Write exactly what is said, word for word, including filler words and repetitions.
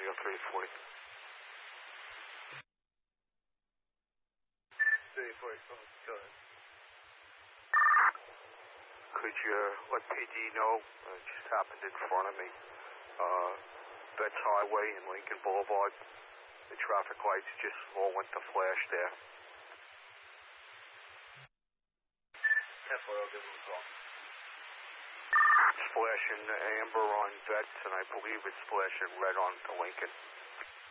zero three forty. three forty, go ahead. Could you let P D know? Uh, it just happened in front of me. Uh, Betts Highway and Lincoln Boulevard. The traffic lights just all went to flash there. ten four, I'll give him a call. It's flashing amber on Betts, and I believe it's flashing red on to Lincoln.